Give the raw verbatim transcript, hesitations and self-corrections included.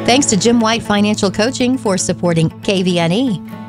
Thanks to Jim White Financial Coaching for supporting K V N E.